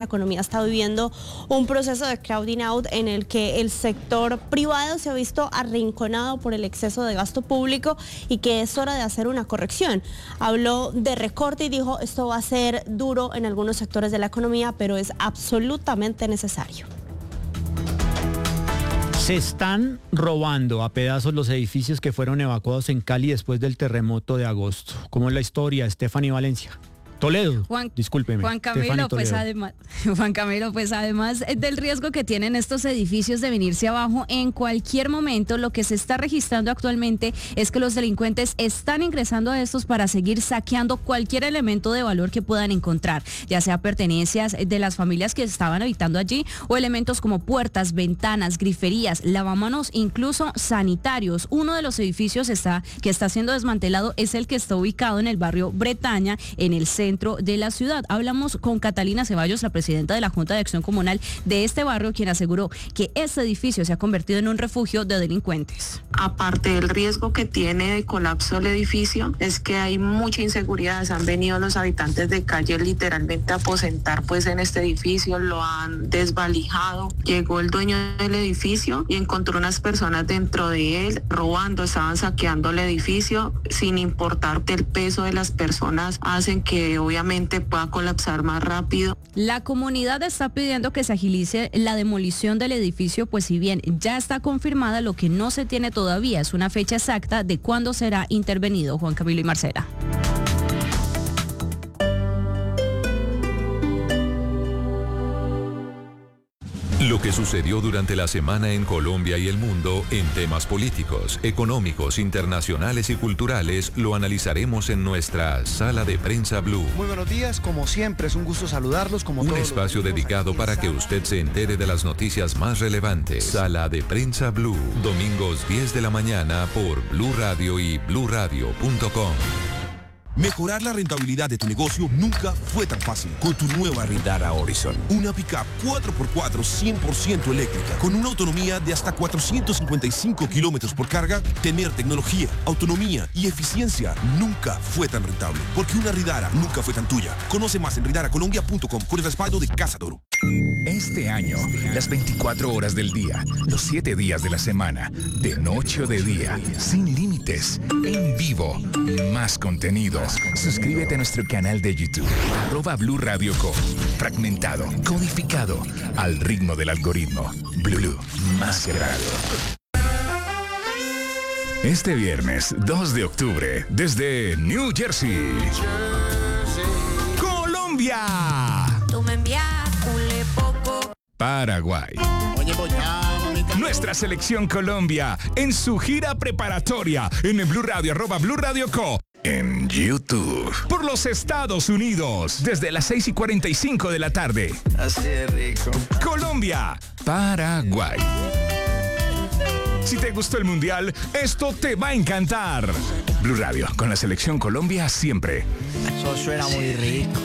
economía está viviendo un proceso de crowding out en el que el sector privado se ha visto arrinconado por el exceso de gasto público y que es hora de hacer una corrección. Habló de recorte y dijo, esto va a ser duro en algunos sectores de la economía, pero es absolutamente necesario. Se están robando a pedazos los edificios que fueron evacuados en Cali después del terremoto de agosto. ¿Cómo es la historia, Stephanie Valencia? Toledo, discúlpeme. Juan Camilo, pues además del riesgo que tienen estos edificios de venirse abajo en cualquier momento, lo que se está registrando actualmente es que los delincuentes están ingresando a estos para seguir saqueando cualquier elemento de valor que puedan encontrar, ya sea pertenencias de las familias que estaban habitando allí o elementos como puertas, ventanas, griferías, lavamanos, incluso sanitarios. Uno de los edificios que está siendo desmantelado es el que está ubicado en el barrio Bretaña, en el centro de la ciudad. Hablamos con Catalina Ceballos, la presidenta de la Junta de Acción Comunal de este barrio, quien aseguró que este edificio se ha convertido en un refugio de delincuentes. Aparte del riesgo que tiene de colapso el edificio, es que hay mucha inseguridad. Han venido los habitantes de calle literalmente a aposentar pues en este edificio, lo han desvalijado. Llegó el dueño del edificio y encontró unas personas dentro de él robando, estaban saqueando el edificio sin importar el peso de las personas, hacen que obviamente pueda colapsar más rápido. La comunidad está pidiendo que se agilice la demolición del edificio, pues si bien ya está confirmada, lo que no se tiene todavía es una fecha exacta de cuándo será intervenido. Juan Camilo y Marcela. Lo que sucedió durante la semana en Colombia y el mundo en temas políticos, económicos, internacionales y culturales lo analizaremos en nuestra Sala de Prensa Blue. Muy buenos días, como siempre es un gusto saludarlos. Un espacio dedicado para que usted se entere de las noticias más relevantes. Sala de Prensa Blue, domingos 10 de la mañana por Blue Radio y bluradio.com. Mejorar la rentabilidad de tu negocio nunca fue tan fácil con tu nueva Rindara Horizon. Una pickup 4x4 100% eléctrica con una autonomía de hasta 455 kilómetros por carga. Tener tecnología, autonomía y eficiencia nunca fue tan rentable, porque una Rindara nunca fue tan tuya. Conoce más en rindaracolombia.com con el respaldo de Casa Toro. Este año, las 24 horas del día, los 7 días de la semana, de noche o de día, sin límites, en vivo, más contenido. Suscríbete a nuestro canal de YouTube, @Blue Radio Co. Fragmentado, codificado, al ritmo del algoritmo. Blue, más que radio. Este viernes 2 de octubre, desde New Jersey, Colombia. Tú me envías poco. Paraguay. Nuestra selección Colombia en su gira preparatoria en el Blue Radio, @Blue Radio Co. En YouTube. Por los Estados Unidos, desde las 6:45 de la tarde. Así de rico. Colombia, Paraguay. Si te gustó el Mundial, esto te va a encantar. Blue Radio, con la selección Colombia siempre. Eso suena muy rico.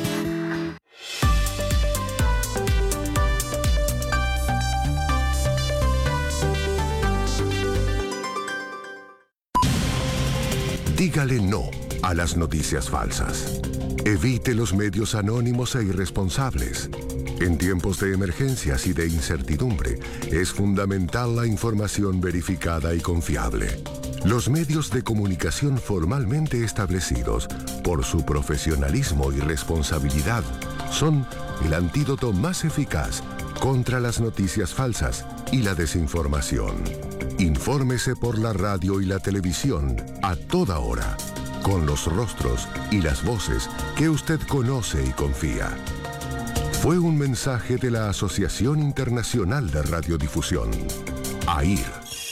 Dígale no a las noticias falsas. Evite los medios anónimos e irresponsables. En tiempos de emergencias y de incertidumbre, es fundamental la información verificada y confiable. Los medios de comunicación formalmente establecidos, por su profesionalismo y responsabilidad, son el antídoto más eficaz contra las noticias falsas y la desinformación. Infórmese por la radio y la televisión a toda hora, con los rostros y las voces que usted conoce y confía. Fue un mensaje de la Asociación Internacional de Radiodifusión, AIR.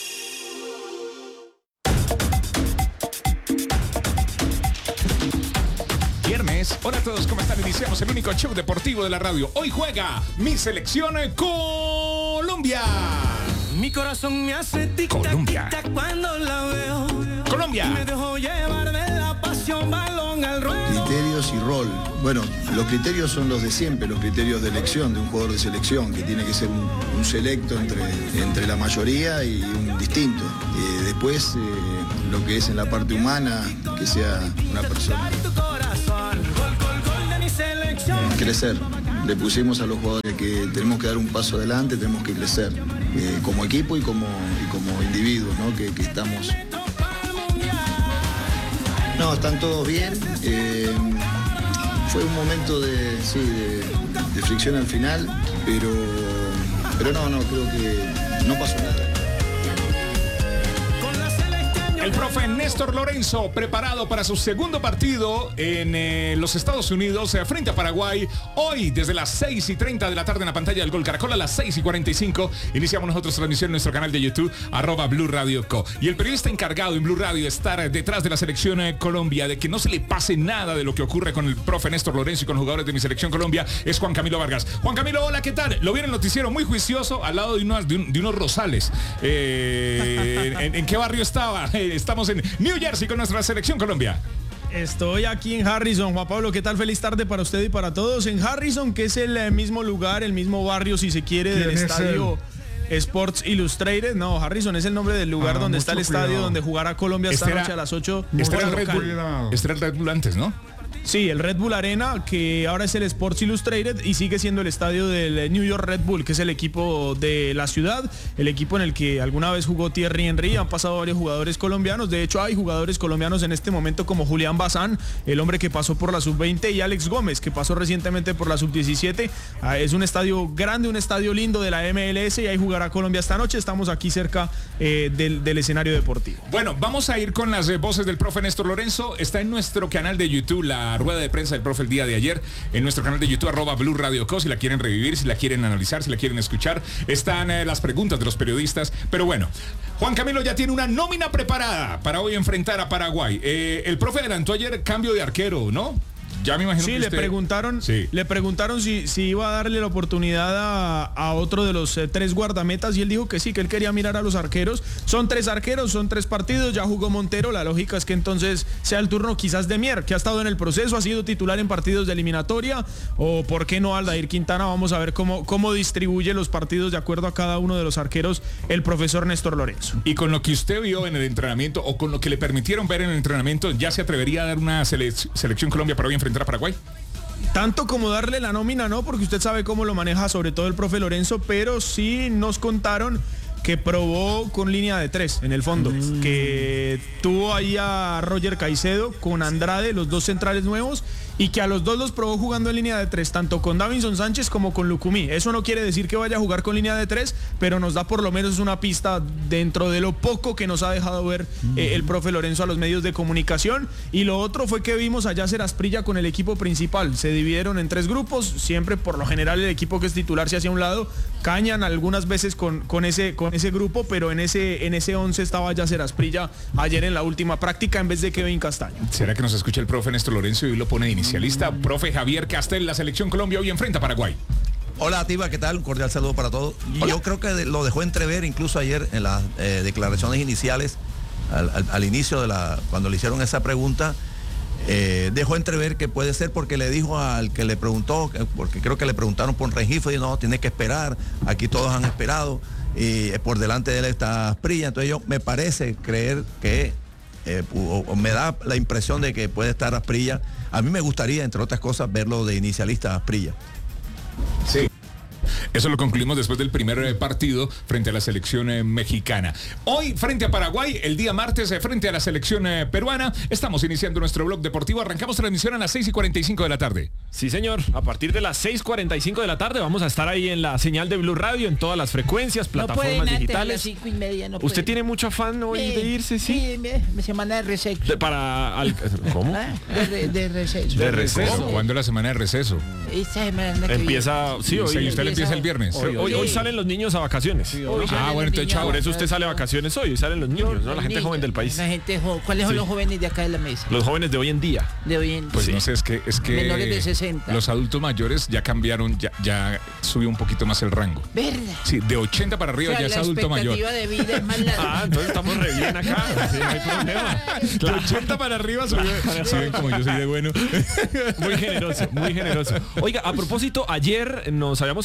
Viernes, hola a todos, ¿cómo están? Iniciamos el único show deportivo de la radio. Hoy juega mi selección Colombia. Mi corazón me hace Colombia. cuando la veo. Colombia. Me dejo llevar de la pasión, balón al ruedo. Criterios y rol. Bueno, los criterios son los de siempre, los criterios de elección de un jugador de selección, que tiene que ser un selecto entre la mayoría y un distinto. Después, lo que es en la parte humana, que sea una persona. Crecer, le pusimos a los jugadores que tenemos que dar un paso adelante, tenemos que crecer como equipo y como individuos, ¿no? que estamos... No, están todos bien. Fue un momento de fricción al final, pero no, creo que no pasó nada. El profe Néstor Lorenzo, preparado para su segundo partido en los Estados Unidos frente a Paraguay. Hoy, desde las 6:30 de la tarde en la pantalla del Gol Caracol, a las 6:45, iniciamos nosotros transmisión en nuestro canal de YouTube, @Blue Radio Co. Y el periodista encargado en Blue Radio de estar detrás de la selección Colombia, de que no se le pase nada de lo que ocurre con el profe Néstor Lorenzo y con los jugadores de mi selección Colombia, es Juan Camilo Vargas. Juan Camilo, hola, ¿qué tal? Lo vi en el noticiero muy juicioso, al lado de unos rosales. ¿En qué barrio estaba? Estamos en New Jersey con nuestra selección Colombia. Estoy aquí en Harrison. Juan Pablo, ¿qué tal? Feliz tarde para usted y para todos. En Harrison, que es el mismo lugar, el mismo barrio, si se quiere, del estadio Sports Illustrated. No, Harrison es el nombre del lugar donde está el estadio donde jugará Colombia esta noche a las 8. Este era el Red Bull antes, ¿no? Sí, el Red Bull Arena, que ahora es el Sports Illustrated y sigue siendo el estadio del New York Red Bull, que es el equipo de la ciudad, el equipo en el que alguna vez jugó Thierry Henry. Han pasado varios jugadores colombianos. De hecho, hay jugadores colombianos en este momento como Julián Bazán, el hombre que pasó por la Sub-20, y Alex Gómez, que pasó recientemente por la Sub-17. Es un estadio grande, un estadio lindo de la MLS, y ahí jugará Colombia esta noche. Estamos aquí cerca del escenario deportivo. Bueno, vamos a ir con las voces del profe Néstor Lorenzo. Está en nuestro canal de YouTube la rueda de prensa del profe el día de ayer, en nuestro canal de YouTube, @Blue Radio Co. Si la quieren revivir, si la quieren analizar, si la quieren escuchar, están las preguntas de los periodistas. Pero bueno, Juan Camilo ya tiene una nómina preparada para hoy enfrentar a Paraguay. El profe adelantó ayer cambio de arquero, ¿no? Ya me imagino que usted... le preguntaron si iba a darle la oportunidad a otro de los 3 guardametas, y él dijo que sí, que él quería mirar a los arqueros. Son 3 arqueros, son 3 partidos, ya jugó Montero. La lógica es que entonces sea el turno quizás de Mier, que ha estado en el proceso, ha sido titular en partidos de eliminatoria, o por qué no Aldair Quintana. Vamos a ver cómo distribuye los partidos de acuerdo a cada uno de los arqueros el profesor Néstor Lorenzo. Y con lo que usted vio en el entrenamiento, o con lo que le permitieron ver en el entrenamiento, ¿ya se atrevería a dar una selección Colombia para hoy enfrentar a Paraguay? Tanto como darle la nómina, no, porque usted sabe cómo lo maneja sobre todo el profe Lorenzo, pero sí nos contaron que probó con línea de 3 en el fondo, que tuvo ahí a Roger Caicedo con Andrade, los 2 centrales nuevos, y que a los 2 los probó jugando en línea de 3, tanto con Davinson Sánchez como con Lucumí. Eso no quiere decir que vaya a jugar con línea de 3, pero nos da por lo menos una pista dentro de lo poco que nos ha dejado ver el profe Lorenzo a los medios de comunicación. Y lo otro fue que vimos a Yasser Asprilla con el equipo principal. Se dividieron en 3 grupos, siempre por lo general el equipo que es titular se hacia un lado, cañan algunas veces con ese grupo, pero en ese 11 estaba Yasser Asprilla ayer en la última práctica en vez de Kevin Castaño. ¿Será que nos escucha el profe Néstor Lorenzo y lo pone de inicialista? Profe Javier Castel, la selección Colombia hoy enfrenta a Paraguay. Hola, Tiba, ¿qué tal? Un cordial saludo para todos. Yo creo que lo dejó entrever incluso ayer en las declaraciones iniciales, al inicio cuando le hicieron esa pregunta. Dejó entrever que puede ser porque le dijo al que le preguntó, porque creo que le preguntaron por Rengifo, y no, tiene que esperar, aquí todos han esperado, y por delante de él está Asprilla. Entonces yo me parece creer que o me da la impresión de que puede estar Asprilla. A mí me gustaría, entre otras cosas, verlo de inicialista Asprilla. Sí. Eso lo concluimos después del primer partido frente a la selección mexicana. Hoy frente a Paraguay, el día martes frente a la selección peruana. Estamos iniciando nuestro blog deportivo. Arrancamos transmisión a las 6:45 de la tarde. Sí, señor. A partir de las 6:45 de la tarde vamos a estar ahí en la señal de Blue Radio, en todas las frecuencias, plataformas digitales. A las 5:30, no ¿Usted tiene mucho afán hoy de irse? Sí, semana de receso. ¿Cómo? De receso. ¿De receso? ¿Cuándo es la semana de receso? Esta semana que empieza, sí, hoy. Sí, usted le empieza el viernes. Hoy salen los niños a vacaciones. Sí, bueno, entonces chao. Por eso usted sale a vacaciones hoy salen los niños, ¿no? La gente joven del país. ¿Cuáles son los jóvenes de acá de la mesa? Los jóvenes de hoy en día. Pues no sé, es que menores de 60. Los adultos mayores ya cambiaron, ya subió un poquito más el rango. ¿Verdad? Sí, de 80 para arriba ya es adulto mayor. La expectativa de vida es más larga. Entonces estamos re bien acá. Sí, no hay problema. De 80 para arriba subió. Sí, ven como yo soy de bueno. Muy generoso, muy generoso. Oiga, a propósito, ayer nos habíamos quedado escuchando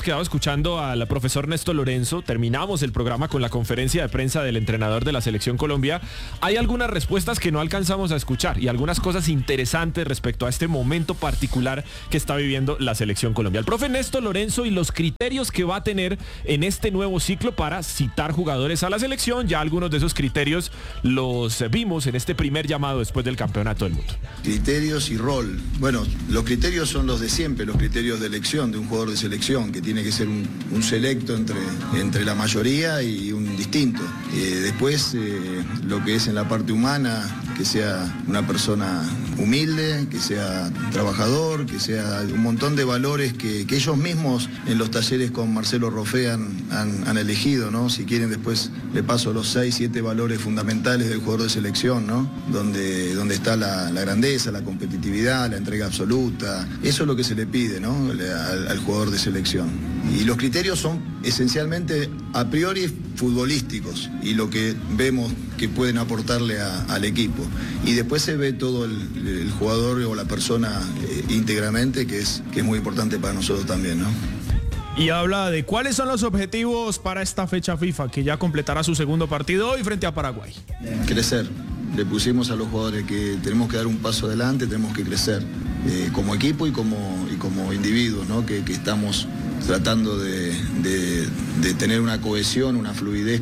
escuchando al profesor Néstor Lorenzo, terminamos el programa con la conferencia de prensa del entrenador de la Selección Colombia. Hay algunas respuestas que no alcanzamos a escuchar y algunas cosas interesantes respecto a este momento particular que está viviendo la Selección Colombia. El profe Néstor Lorenzo y los criterios que va a tener en este nuevo ciclo para citar jugadores a la selección. Ya algunos de esos criterios los vimos en este primer llamado después del Campeonato del Mundo. Criterios y rol. Bueno, los criterios son los de siempre, los criterios de elección de un jugador de selección, que tiene que ser un selecto entre la mayoría y un distinto. Después, lo que es en la parte humana, que sea una persona humilde, que sea trabajador, que sea un montón de valores que ellos mismos en los talleres con Marcelo Roffé han elegido, ¿no? Si quieren después le paso los 6, 7 valores fundamentales del jugador de selección, ¿no? Donde está la grandeza, la competitividad, la entrega absoluta. Eso es lo que se le pide, ¿no? Al jugador de selección. Y los criterios son esencialmente a priori futbolísticos y lo que vemos que pueden aportarle al equipo. Y después se ve todo el jugador o la persona íntegramente, que es muy importante para nosotros también, ¿no? Y habla de cuáles son los objetivos para esta fecha FIFA, que ya completará su segundo partido hoy frente a Paraguay. Crecer. Le pusimos a los jugadores que tenemos que dar un paso adelante, tenemos que crecer como equipo y como individuos, ¿no? Que estamos tratando de tener una cohesión, una fluidez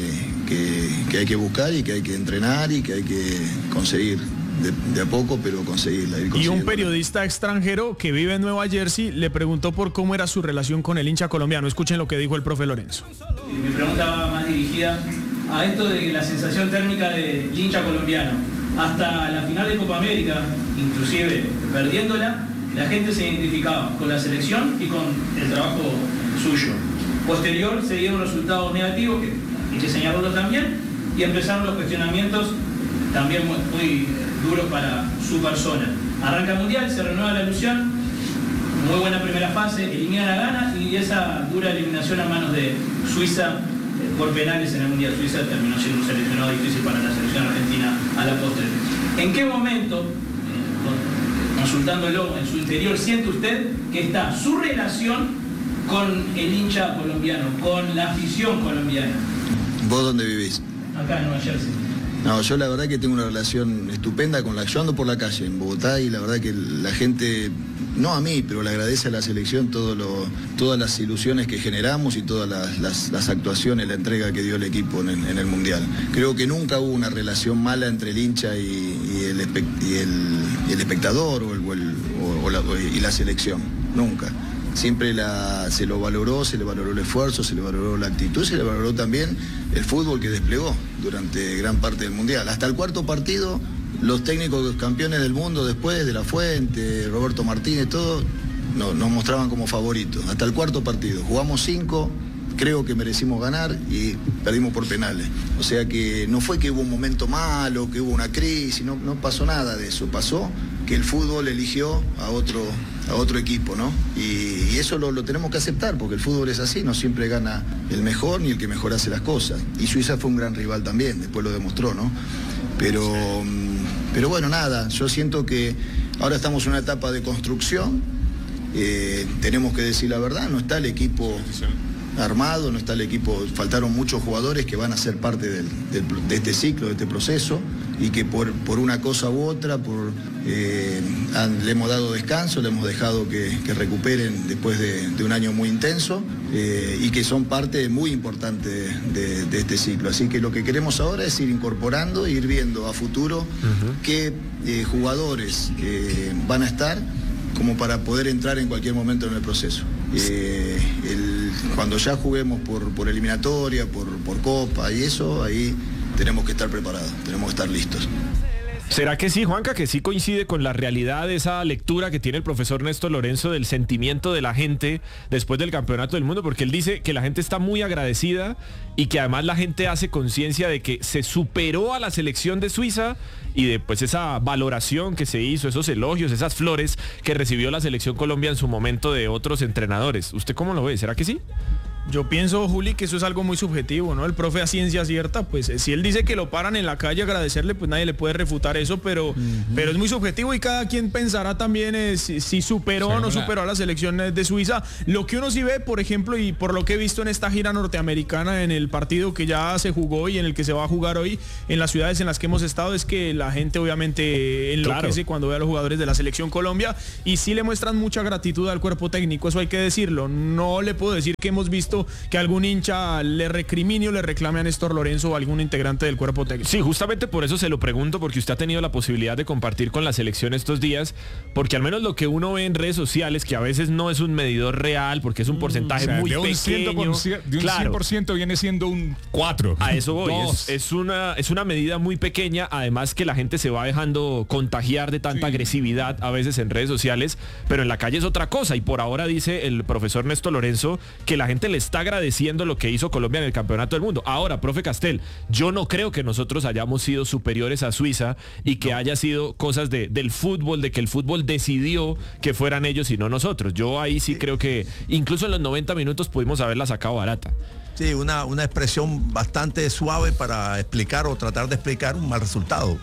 que hay que buscar y que hay que entrenar y que hay que conseguir. De a poco, pero conseguirla. Y un periodista extranjero que vive en Nueva Jersey le preguntó por cómo era su relación con el hincha colombiano. Escuchen lo que dijo el profe Lorenzo. Mi pregunta va más dirigida a esto de la sensación térmica del hincha colombiano. Hasta la final de Copa América, inclusive perdiéndola, la gente se identificaba con la selección y con el trabajo suyo. Posterior se dieron resultados negativos, que hay que señalarlo también, y empezaron los cuestionamientos también muy duros para su persona. Arranca el Mundial, se renueva la ilusión, muy buena primera fase, eliminan a Ghana y esa dura eliminación a manos de Suiza por penales en el Mundial. Suiza terminó siendo un seleccionado difícil para la selección argentina a la postre. ¿En qué momento, consultándolo en su interior, siente usted que está su relación con el hincha colombiano, con la afición colombiana? ¿Vos dónde vivís? Acá en Nueva Jersey. No, yo la verdad que tengo una relación estupenda con yo ando por la calle en Bogotá y la verdad que la gente, no a mí, pero le agradece a la selección todas las ilusiones que generamos y todas las actuaciones, la entrega que dio el equipo en el Mundial. Creo que nunca hubo una relación mala entre el hincha y el espectador y la selección, nunca. Siempre se lo valoró, se le valoró el esfuerzo, se le valoró la actitud, se le valoró también el fútbol que desplegó durante gran parte del Mundial. Hasta el cuarto partido, los técnicos campeones del mundo después, de La Fuente, Roberto Martínez, todos, nos mostraban como favoritos. Hasta el cuarto partido. Jugamos 5, creo que merecimos ganar y perdimos por penales. O sea que no fue que hubo un momento malo, que hubo una crisis, no pasó nada de eso. Pasó que el fútbol eligió a otro equipo, ¿no? Y eso lo tenemos que aceptar, porque el fútbol es así, no siempre gana el mejor ni el que mejor hace las cosas. Y Suiza fue un gran rival también, después lo demostró, ¿no? Pero bueno, nada, yo siento que ahora estamos en una etapa de construcción, tenemos que decir la verdad, no está el equipo armado, no está el equipo, faltaron muchos jugadores que van a ser parte de este ciclo, de este proceso, y que por una cosa u otra, le hemos dado descanso, le hemos dejado que recuperen después de un año muy intenso, y que son parte muy importante de este ciclo. Así que lo que queremos ahora es ir incorporando, ir viendo a futuro qué jugadores van a estar como para poder entrar en cualquier momento en el proceso. Cuando ya juguemos por eliminatoria, por Copa y eso, ahí tenemos que estar preparados, tenemos que estar listos. ¿Será que sí, Juanca, que sí coincide con la realidad de esa lectura que tiene el profesor Néstor Lorenzo del sentimiento de la gente después del Campeonato del Mundo? Porque él dice que la gente está muy agradecida y que además la gente hace conciencia de que se superó a la selección de Suiza y de pues esa valoración que se hizo, esos elogios, esas flores que recibió la selección Colombia en su momento de otros entrenadores. ¿Usted cómo lo ve? ¿Será que sí? Yo pienso, Juli, que eso es algo muy subjetivo, ¿no? El profe a ciencia cierta, pues si él dice que lo paran en la calle, agradecerle, pues nadie le puede refutar eso, pero es muy subjetivo y cada quien pensará también si superó o no superó a la selección de Suiza. Lo que uno sí ve, por ejemplo, y por lo que he visto en esta gira norteamericana, en el partido que ya se jugó y en el que se va a jugar hoy, en las ciudades en las que hemos estado, es que la gente obviamente enloquece cuando ve a los jugadores de la selección Colombia y sí le muestran mucha gratitud al cuerpo técnico, eso hay que decirlo. No le puedo decir que hemos visto que algún hincha le recrimine o le reclame a Néstor Lorenzo o algún integrante del cuerpo técnico. Sí, justamente por eso se lo pregunto, porque usted ha tenido la posibilidad de compartir con la selección estos días, porque al menos lo que uno ve en redes sociales, que a veces no es un medidor real, porque es un porcentaje muy pequeño. De un 100% viene siendo un 4. A eso voy, es una medida muy pequeña, además que la gente se va dejando contagiar de tanta agresividad a veces en redes sociales, pero en la calle es otra cosa, y por ahora dice el profesor Néstor Lorenzo que la gente le está agradeciendo lo que hizo Colombia en el Campeonato del Mundo. Ahora, profe Castel, yo no creo que nosotros hayamos sido superiores a Suiza y que haya sido cosas del fútbol, de que el fútbol decidió que fueran ellos y no nosotros. Yo ahí sí creo que incluso en los 90 minutos pudimos haberla sacado barata. Sí, una expresión bastante suave para explicar o tratar de explicar un mal resultado.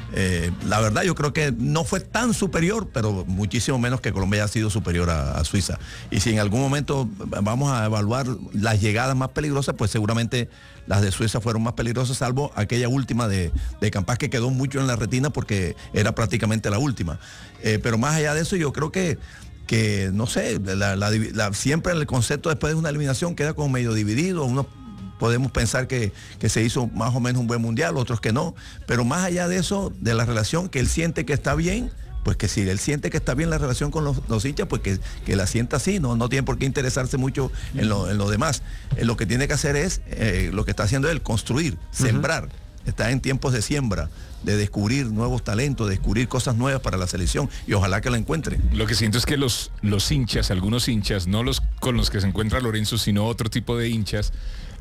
La verdad yo creo que no fue tan superior, pero muchísimo menos que Colombia haya sido superior a Suiza. Y si en algún momento vamos a evaluar las llegadas más peligrosas, pues seguramente las de Suiza fueron más peligrosas, salvo aquella última de Campas que quedó mucho en la retina porque era prácticamente la última. Pero más allá de eso, yo creo que no sé, siempre el concepto después de una eliminación queda como medio dividido. Uno podemos pensar que se hizo más o menos un buen mundial, otros que no, pero más allá de eso, de la relación que él siente que está bien, pues que si él siente que está bien la relación con los hinchas, pues que la sienta así, no tiene por qué interesarse mucho en lo demás. Lo que tiene que hacer es, lo que está haciendo él, construir, sembrar. Está en tiempos de siembra, de descubrir nuevos talentos, de descubrir cosas nuevas para la selección y ojalá que la encuentre. Lo que siento es que los hinchas, algunos hinchas, no los con los que se encuentra Lorenzo, sino otro tipo de hinchas,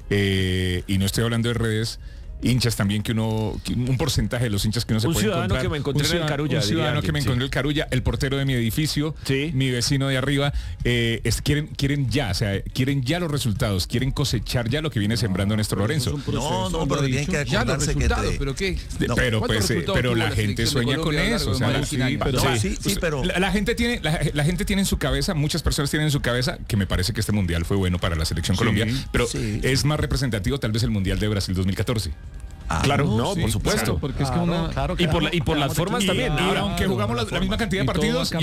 y no estoy hablando de redes, hinchas también un porcentaje de los hinchas que uno se puede encontrar. Un ciudadano que me encontré en el Carulla. Un ciudadano que me encontré en el Carulla, el portero de mi edificio, mi vecino de arriba, quieren ya los resultados, quieren cosechar ya lo que viene sembrando Néstor Lorenzo. No, pero tienen que acordarse que... ¿Pero qué? Pero la gente sueña con eso. Pero la gente tiene en su cabeza, muchas personas tienen en su cabeza, que me parece que este mundial fue bueno para la selección Colombia, pero es más representativo tal vez el mundial de Brasil 2014. Claro, por supuesto. Claro, porque es que y por las formas también. Y aunque jugamos la misma cantidad de partidos,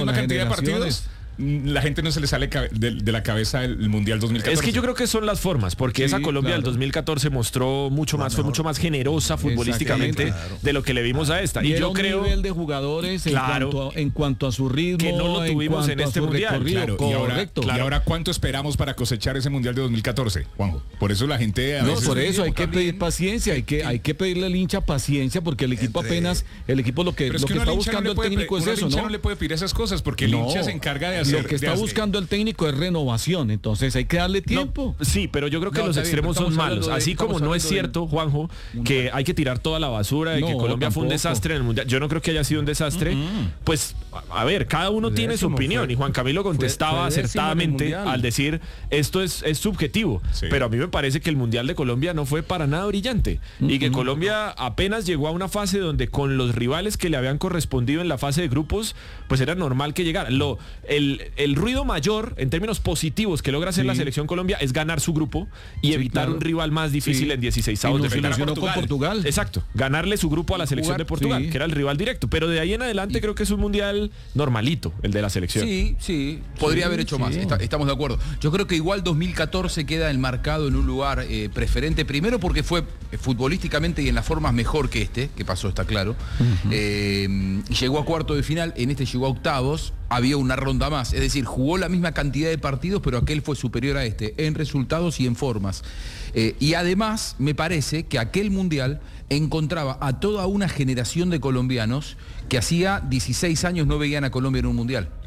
la gente no se le sale de la cabeza el Mundial 2014. Es que yo creo que son las formas, porque esa Colombia del 2014 mostró mucho más, fue mucho más generosa futbolísticamente de lo que le vimos a esta. Y yo creo nivel de jugadores en cuanto a su ritmo, que no lo tuvimos en este mundial. Y ahora ¿cuánto esperamos para cosechar ese Mundial de 2014, Juanjo? Por eso la gente por eso hay que pedir paciencia, hay que pedirle al hincha paciencia, porque el equipo lo que está buscando el técnico es eso, ¿no? No le puede pedir esas cosas porque el hincha se encarga de hacer. Lo que está buscando el técnico es renovación, entonces hay que darle tiempo. Sí, pero yo creo que los extremos son malos. Así como no es cierto, Juanjo, que hay que tirar toda la basura de que Colombia fue un desastre en el Mundial. Yo no creo que haya sido un desastre. Pues, a ver, cada uno tiene su opinión. Y Juan Camilo contestaba acertadamente al decir, esto es subjetivo. Pero a mí me parece que el Mundial de Colombia no fue para nada brillante. Y que Colombia apenas llegó a una fase donde con los rivales que le habían correspondido en la fase de grupos, pues era normal que llegara. El ruido mayor, en términos positivos, que logra hacer la selección Colombia es ganar su grupo y evitar un rival más difícil en 16avos de final. Con Portugal. Exacto, ganarle su grupo a la selección de Portugal, que era el rival directo. Pero de ahí en adelante creo que es un mundial normalito, el de la selección. Sí, podría haber hecho más, estamos de acuerdo. Yo creo que igual 2014 queda enmarcado en un lugar preferente, primero porque fue futbolísticamente y en las formas mejor que que pasó, está claro. Llegó a cuarto de final, en este llegó a octavos, había una ronda más, es decir, jugó la misma cantidad de partidos, pero aquel fue superior a en resultados y en formas. Y además, me parece que aquel mundial encontraba a toda una generación de colombianos que hacía 16 años no veían a Colombia en un mundial.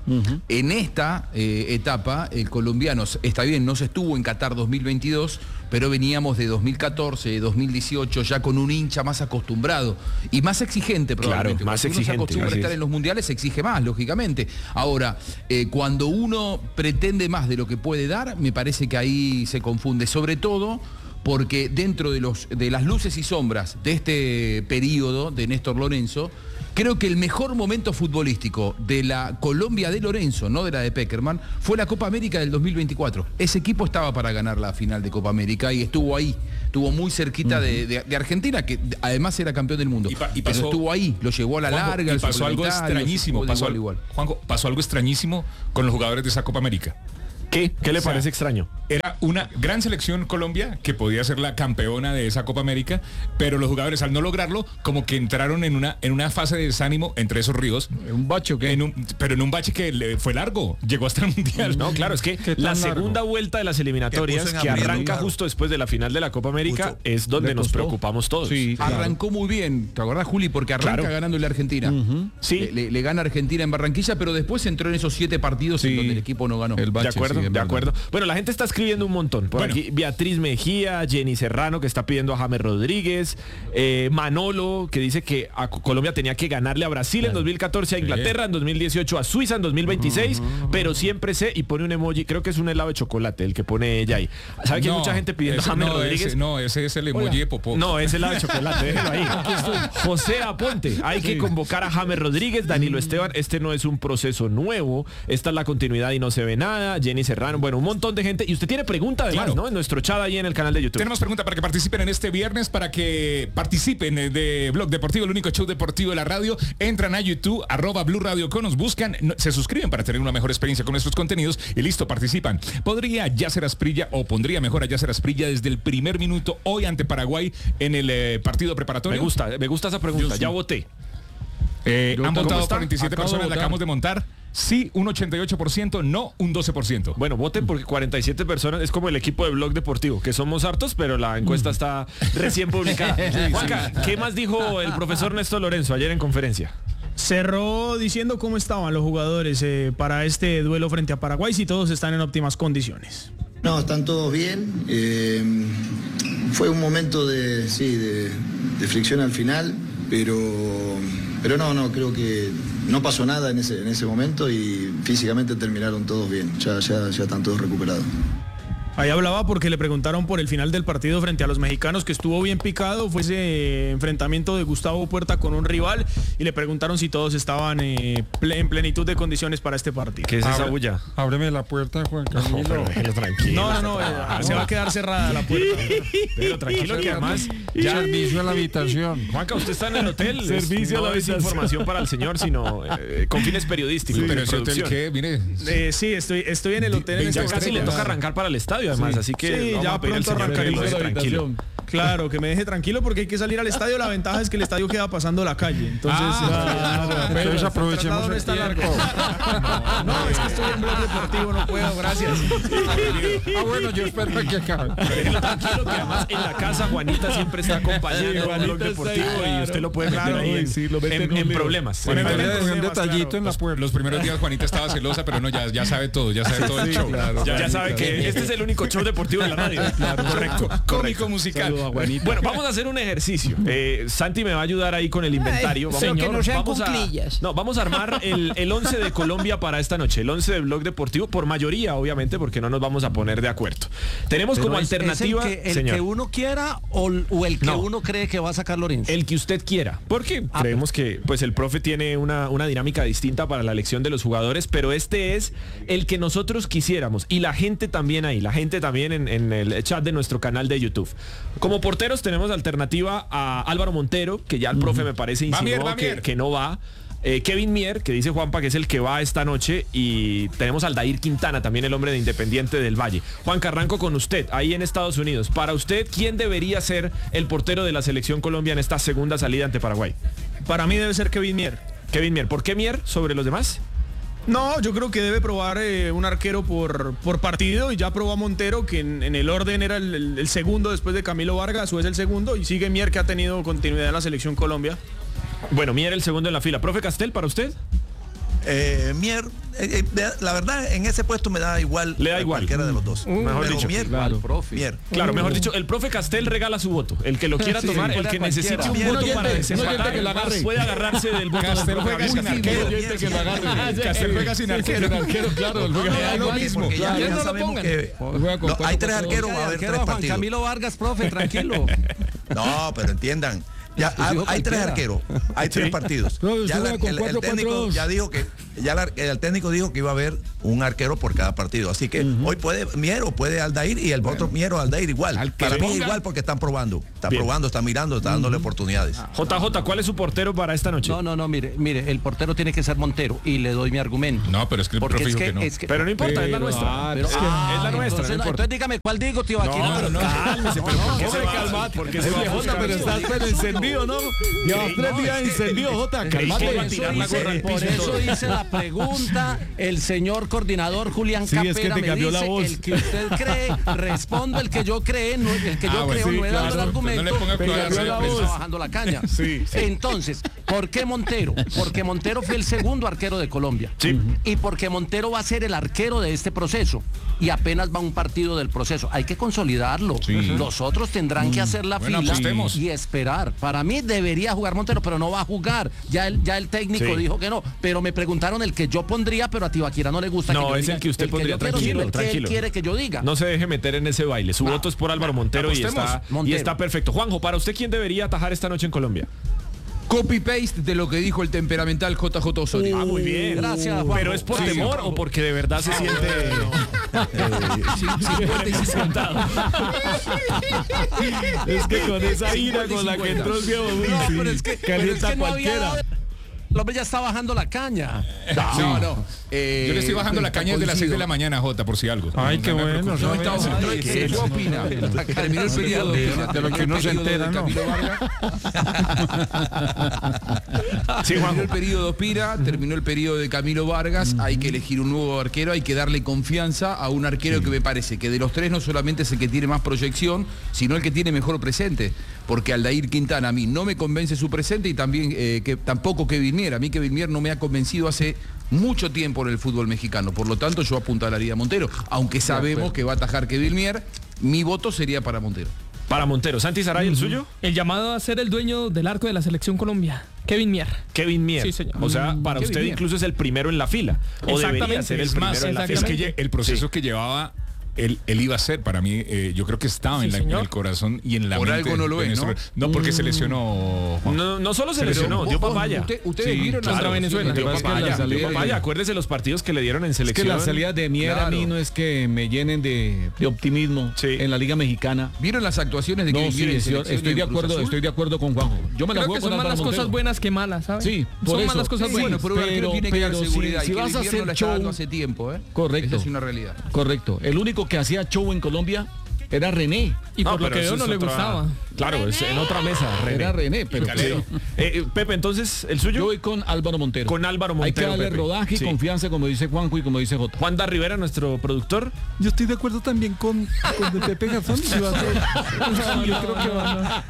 En esta etapa, el colombiano, está bien, no se estuvo en Qatar 2022, pero veníamos de 2014, 2018, ya con un hincha más acostumbrado y más exigente probablemente. Claro, más exigente. Uno se acostumbra a estar en los mundiales, se exige más, lógicamente. Ahora, cuando uno pretende más de lo que puede dar, me parece que ahí se confunde, sobre todo porque dentro de las luces y sombras de este periodo de Néstor Lorenzo, creo que el mejor momento futbolístico de la Colombia de Lorenzo, no de la de Peckerman, fue la Copa América del 2024. Ese equipo estaba para ganar la final de Copa América y estuvo ahí, estuvo muy cerquita de Argentina, que además era campeón del mundo. Y pasó, pero estuvo ahí, lo llevó a la larga. Y pasó algo extrañísimo, Juanjo, pasó algo extrañísimo con los jugadores de esa Copa América. ¿Qué le parece extraño? Era una gran selección Colombia que podía ser la campeona de esa Copa América, pero los jugadores al no lograrlo como que entraron en una fase de desánimo entre esos ríos. ¿Un bache o qué? Pero en un bache que fue largo, llegó hasta el Mundial. No, claro, es que la segunda vuelta de las eliminatorias, que arranca justo después de la final de la Copa América, es donde nos preocupamos todos. Sí, claro. Arrancó muy bien, ¿te acordás, Juli? Porque arranca ganándole a Argentina. Sí. Le gana Argentina en Barranquilla, pero después entró en esos 7 partidos en donde el equipo no ganó. El bache, de acuerdo. Bueno, la gente está escribiendo un montón. Por aquí, Beatriz Mejía, Jenny Serrano, que está pidiendo a James Rodríguez, Manolo, que dice que a Colombia tenía que ganarle a Brasil en 2014, a Inglaterra en 2018, a Suiza en 2026, pero siempre y pone un emoji, creo que es un helado de chocolate el que pone ella ahí. ¿Sabe que hay mucha gente pidiendo a James Rodríguez? Ese es el emoji de popó. No, es helado de chocolate, déjelo ahí. José Aponte, hay que convocar a James Rodríguez. Danilo Esteban, este no es un proceso nuevo, esta es la continuidad y no se ve nada. Jenny Serrano, bueno, un montón de gente. Y usted tiene pregunta además, ¿no? En nuestro chat ahí en el canal de YouTube. Tenemos pregunta para que participen en este viernes, para que participen de Blog Deportivo, el único show deportivo de la radio. Entran a YouTube, @Blue Radio Co, nos buscan, se suscriben para tener una mejor experiencia con nuestros contenidos y listo, participan. ¿Podría Yasser Asprilla o pondría mejor a Yasser Asprilla desde el primer minuto hoy ante Paraguay en el partido preparatorio? Me gusta esa pregunta, ya voté. Han votado 47 personas, la acabamos de montar. Sí, un 88%, no un 12%. Bueno, voten porque 47 personas es como el equipo de Blog Deportivo, que somos hartos, pero la encuesta está recién publicada. Juanca, ¿qué más dijo el profesor Néstor Lorenzo ayer en conferencia? Cerró diciendo cómo estaban los jugadores para este duelo frente a Paraguay, si todos están en óptimas condiciones. No, están todos bien. Fue un momento de fricción al final, pero no, creo que no pasó nada en ese momento y físicamente terminaron todos bien, ya están todos recuperados. Ahí hablaba porque le preguntaron por el final del partido frente a los mexicanos, que estuvo bien picado, fue ese enfrentamiento de Gustavo Puerta con un rival, y le preguntaron si todos estaban en plenitud de condiciones para este partido. ¿Qué es esa bulla? Ábreme la puerta, Juan Camilo. No, se va a quedar cerrada la puerta. Pero tranquilo, que además ya servicio a la habitación. Juanca, usted está en el hotel. Servicio a la habitación. No es información para el señor, sino con fines periodísticos. Sí, pero ese hotel, ¿qué? Mire. Sí, estoy en el hotel. Ya casi le toca arrancar para el estadio, además, así que sí, ya pronto arrancaremos. Tranquilo. Claro, que me deje tranquilo porque hay que salir al estadio. La ventaja es que el estadio queda pasando la calle. Entonces, entonces aprovechemos el tiempo. No, es que estoy en Blog Deportivo, no puedo, gracias. Bueno, yo espero que acabe. Tranquilo, que además en la casa Juanita siempre está acompañando en Blog Deportivo y usted lo puede meter ahí en problemas. Bueno, un detallito en la puerta. Los primeros días Juanita estaba celosa, pero no, ya sabe todo el show. Ya sabe que este es el único show deportivo de la radio. Correcto. Cómico musical. Bueno, vamos a hacer un ejercicio. Santi me va a ayudar ahí con el inventario. Pero que no sean cuclillas. Vamos a armar el 11 de Colombia para esta noche. El 11 de Blog Deportivo, por mayoría, obviamente, porque no nos vamos a poner de acuerdo. Tenemos como alternativa... ¿Es el que uno quiera o el que uno cree que va a sacar Lorenzo? El que usted quiera. Porque creemos que pues el profe tiene una dinámica distinta para la elección de los jugadores, pero este es el que nosotros quisiéramos. Y la gente también ahí, en el chat de nuestro canal de YouTube. Como porteros tenemos alternativa a Álvaro Montero, que ya el profe me parece insinuó que no va. Kevin Mier, que dice Juanpa que es el que va esta noche, y tenemos a Aldair Quintana, también el hombre de Independiente del Valle. Juanca, arranco con usted, ahí en Estados Unidos. Para usted, ¿quién debería ser el portero de la selección Colombia en esta segunda salida ante Paraguay? Para mí debe ser Kevin Mier. Kevin Mier, ¿por qué Mier sobre los demás? No, yo creo que debe probar un arquero por partido, y ya probó a Montero, que en el orden era el segundo después de Camilo Vargas, o es el segundo, y sigue Mier, que ha tenido continuidad en la selección Colombia. Bueno, Mier el segundo en la fila. ¿Profe Castel, para usted? Mier, la verdad, en ese puesto me da igual. Le da igual. Cualquiera de los dos. Mejor dicho. Mier, Mier. Claro, mejor dicho, el profe Castel regala su voto. El que lo quiera tomar, el que necesite un voto para desempatar, puede agarrarse del voto. Castel juega sin arquero. Castel juega sin arquero. Claro, es lo mismo. Hay 3 arqueros, va a haber 3 partidos. Juan Camilo Vargas, profe, tranquilo. No, pero entiendan. Ya hay 3 arqueros, hay 3 partidos. Ya el técnico ya dijo que el técnico dijo que iba a haber un arquero por cada partido. Así que hoy puede Mier o puede Aldair y el otro Mier o Aldair igual. Para mí igual porque están probando. Está mirando, está dándole oportunidades. JJ, ¿cuál es su portero para esta noche? No, mire, el portero tiene que ser Montero y le doy mi argumento. No, pero es que el profe dijo que no. Pero no importa, es la nuestra. Es la nuestra. Entonces dígame, ¿cuál digo, tío? Aquí no. Cálmese, pero ¿por qué se va? Porque se va a buscar. Pero estás encendido, ¿no? Llevas 3 días encendido, Jota. Calmate. Por eso hice la pregunta el señor coordinador Julián Capera. Es que te cambió la voz. El que usted cree, responde el que yo creo, no he dado el argumento, pero está bajando la caña. Entonces, ¿por qué Montero? Porque Montero fue el segundo arquero de Colombia. Y porque Montero va a ser el arquero de este proceso. Y apenas va un partido del proceso. Hay que consolidarlo. Los otros tendrán que hacer la fila y esperar. Para mí debería jugar Montero, pero no va a jugar. Ya el técnico dijo que no. Pero me preguntaron el que yo pondría, pero a Tibaquira no le gusta. No, es el que usted pondría. Tranquilo. Él quiere que yo diga. No se deje meter en ese baile. Su voto es por Álvaro Montero y está perfecto. Juanjo, ¿para usted quién debería atajar esta noche en Colombia? Copy-paste de lo que dijo el temperamental JJ Osorio. Muy bien. Gracias, Juanjo. ¿Pero es por temor o porque de verdad se siente 50 y 50? Es que con esa ira con la que entró el viejo, pero es que calienta cualquiera. El hombre ya está bajando la caña. No. Yo le estoy bajando la caña desde las 6 de la mañana, Jota, por si algo. Ay, qué bueno. ¿Qué opina? Terminó el periodo de lo que no se entera, ¿no? Terminó el periodo de Ospina, terminó el periodo de Camilo Vargas. Hay que elegir un nuevo arquero, hay que darle confianza a un arquero que me parece que de los 3 no solamente es el que tiene más proyección, sino el que tiene mejor presente. Porque Aldair Quintana a mí no me convence su presente y también tampoco Kevin Mier. A mí Kevin Mier no me ha convencido hace mucho tiempo en el fútbol mexicano. Por lo tanto, yo apuntalaría a Montero. Aunque sabemos que va a atajar Kevin Mier, mi voto sería para Montero. Para Montero. ¿Santi Saray, el suyo? El llamado a ser el dueño del arco de la selección Colombia. Kevin Mier. Kevin Mier. Sí, señor. O sea, para Kevin usted Mier. Incluso es el primero en la fila. O debería ser el primero en la fila. Es que el proceso que llevaba... Él iba a ser, para mí, yo creo que estaba en el corazón y en la por mente. Algo no lo es, ¿no? No, porque se lesionó. No solo se lesionó, dio papaya. Ustedes vieron contra Venezuela. Dio papaya. Acuérdese los partidos que le dieron en selección. Es que la salida de Mier a mí no es que me llenen de optimismo en la Liga Mexicana. ¿Vieron las actuaciones de Kevin Mier en selección? Estoy de acuerdo con Juanjo. Yo me la juego con Álvaro Montero. Son más las cosas buenas que malas, ¿sabes? Sí, son más las cosas buenas. Bueno, pero tiene que dar seguridad. Si vas a hacer show hace tiempo, correcto. Esa es una realidad. Correcto. El único que hacía show en Colombia era René. Y por lo que veo no le gustaba. Claro, es en otra mesa. Era René, pero Pepe, entonces, ¿el suyo? Yo voy con Álvaro Montero. Con Álvaro Montero. Hay que darle rodaje y confianza, como dice Juanjo y como dice Jota. Juan da Rivera, nuestro productor. Yo estoy de acuerdo también con Pepe Garzón. Yo creo que va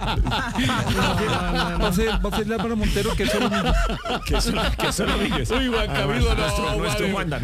a ser Álvaro Montero, que solo Villes. Uy, Juan Camilo, nuestro Juanda.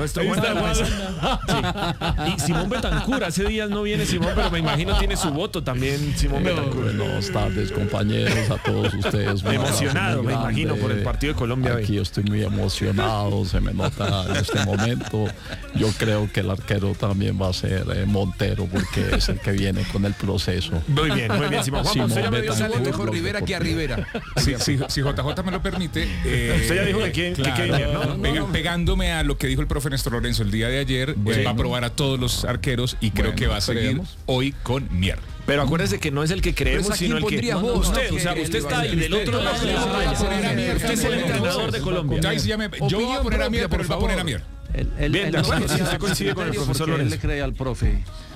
Y Simón Betancur, hace días no viene Simón, pero me imagino tiene su voto también, Simón Betancur. Buenas tardes, compañeros, a todos ustedes. Emocionado, me imagino, por el partido de Colombia. Aquí estoy muy emocionado, se me nota en este momento. Yo creo que el arquero también va a ser Montero, porque es el que viene con el proceso. Muy bien, Simón. Usted me sale mejor Rivera que a Rivera. Si JJ me lo permite. Usted ya dijo que pegándome a lo que dijo el profe Néstor Lorenzo el día de ayer, él va a probar a todos los arqueros y creo que va a seguir hoy con Mier. Pero acuérdese que no es el que creemos, sino el que usted, o sea, usted está ahí del otro lado de la raya. Usted es el entrenador de Colombia. Yo voy a poner a Mier, pero él va a poner a Mier. Usted coincide con el profesor Lorenzo. ¿Quién le cree al profe?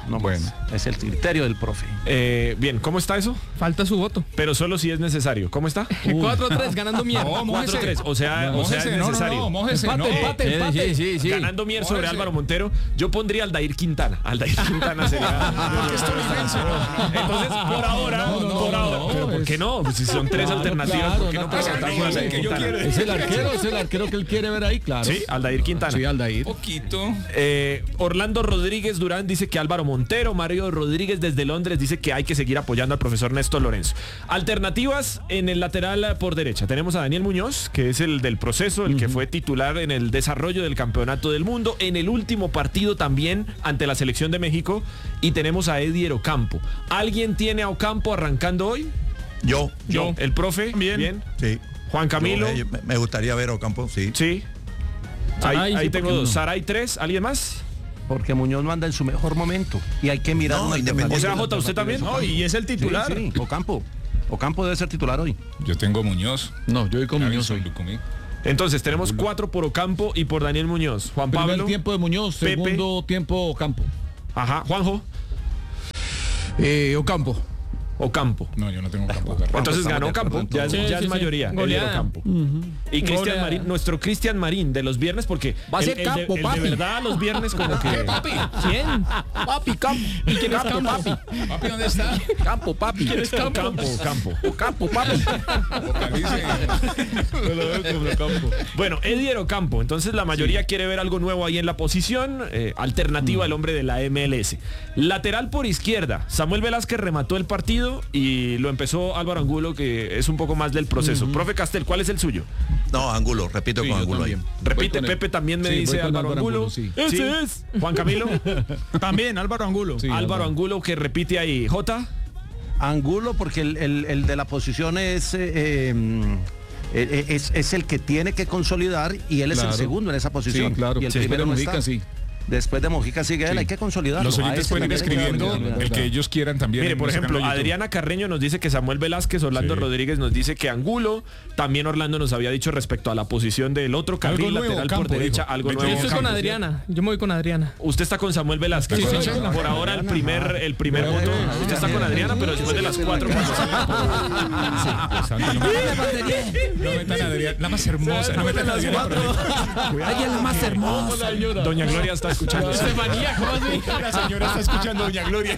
No bueno. Es el criterio del profe. Bien, ¿cómo está eso? Falta su voto. Pero solo si es necesario. ¿Cómo está? 4-3, ganando Mier. No, 4-3. O sea, es necesario. Empate. Sí. Ganando Mier sobre Álvaro Montero. Yo pondría Aldair Quintana. Aldair Quintana sería. Entonces, por ahora. Pero ¿por qué no? Pues si son 3 alternativas, ¿por qué no presentar con Aldair Quintana? Es el arquero que él quiere ver ahí, claro. Sí, Aldair Quintana. Sí, Aldair. Poquito. Orlando Rodríguez Durán dice que Álvaro Montero. Mario Rodríguez desde Londres dice que hay que seguir apoyando al profesor Néstor Lorenzo. Alternativas en el lateral por derecha. Tenemos a Daniel Muñoz, que es el del proceso, el que fue titular en el desarrollo del campeonato del mundo, en el último partido también ante la selección de México. Y tenemos a Edier Ocampo. ¿Alguien tiene a Ocampo arrancando hoy? Yo. ¿El profe? Bien. Sí. Juan Camilo. Me gustaría ver a Ocampo, sí. Sí. Ahí tengo 2. Saray 3. ¿Alguien más? Porque Muñoz no anda en su mejor momento y hay que mirar. O sea, Jota, ¿usted también? No, y es el titular. Sí. Ocampo debe ser titular hoy. Yo tengo Muñoz. No, yo voy con Muñoz hoy. Entonces tenemos 4 por Ocampo y por Daniel Muñoz. Juan Pablo. Primer tiempo de Muñoz, Pepe. segundo tiempo Ocampo. Ajá, Juanjo. Ocampo. No, yo no tengo Ocampo. Entonces ganó Ocampo, ya es mayoría. El Ocampo. Y Cristian Marín, nuestro Cristian Marín de los viernes, porque va a ser Campo, papi. De verdad, los viernes como que. Papi. ¿Quién? Papi, Campo. ¿Y quién es Campo, papi? Papi, ¿dónde está? Campo, papi. ¿Quién es Campo? Campo, papi. Bueno, Edier Ocampo. Entonces la mayoría quiere ver algo nuevo ahí en la posición. Alternativa al hombre de la MLS. Lateral por izquierda. Samuel Velázquez remató el partido y lo empezó Álvaro Angulo, que es un poco más del proceso. Profe Castel, ¿cuál es el suyo? No, Angulo, repito con Angulo ahí. Repite, Pepe también me dice Álvaro Angulo. Ese es. Juan Camilo. También Álvaro Angulo. Sí, Álvaro Angulo, que repite ahí. Jota. Angulo, porque el de la posición es el que tiene que consolidar y él es el segundo en esa posición. Sí, claro. Y el primero no está. Después de Mojica sigue él, hay que consolidarlo. Los oyentes pueden ir escribiendo el que ellos quieran también. Mire, por ejemplo, Adriana Carreño nos dice que Samuel Velázquez, Orlando Rodríguez nos dice que Angulo, también Orlando nos había dicho respecto a la posición del otro carril lateral por derecha, algo nuevo. Yo estoy con Adriana, yo me voy con Adriana. Usted está con Samuel Velázquez. Sí, por ahora el primer voto. Usted está con Adriana, pero después de las 4 no metan a Adriana, la más hermosa. No metan a Adriana. Ella es la más hermosa. Doña Gloria está escuchando. La señora está escuchando, Doña Gloria.